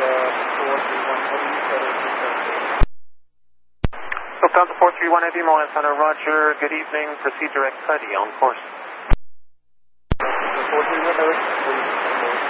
Lufthansa 431 Heavy Milan Center, roger. Good evening. Proceed direct Cuddy on course. 431